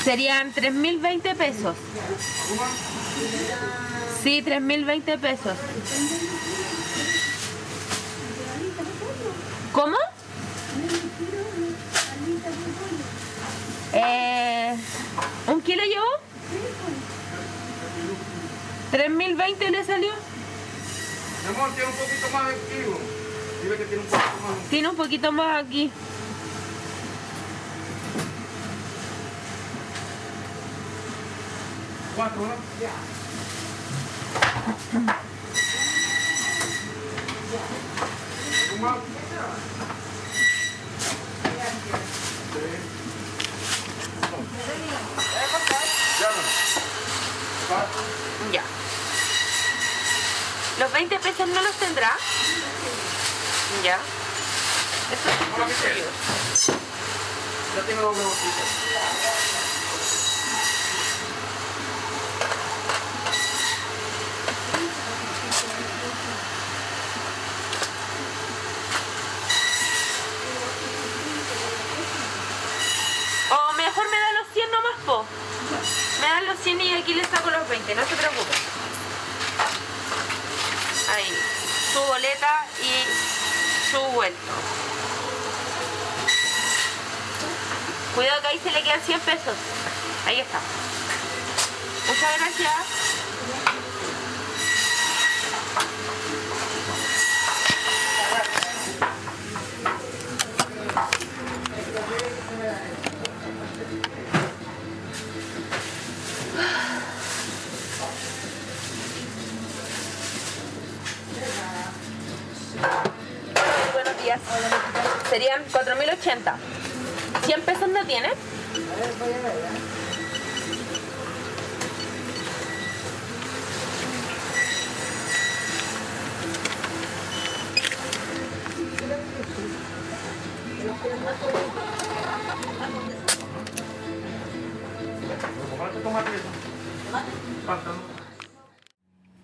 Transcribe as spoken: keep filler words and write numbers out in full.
Serían tres mil veinte pesos. Sí, tres mil veinte pesos. ¿Cómo? Eh, ¿Un kilo llevó? tres mil veinte le salió. Mi amor, tiene un poquito más de kilo. Dile que tiene un poquito más. Tiene un poquito más aquí. Cuatro, ¿no? Ya. ¿Un más? Ya. ¿Los veinte pesos no los tendrá? Ya. Eso es tuyo. Ya tiene doble botella. O mejor me da los cien nomás, po. Me dan los cien y aquí le saco los veinte, no se preocupe. Ahí, su boleta y su vuelto. Cuidado que ahí se le quedan cien pesos. Ahí está. Muchas gracias. Hola, buenos días. Serían cuatro mil ochenta. ¿cien pesos no tiene? ¿Cuánto tomate eso? ¿Cuánto?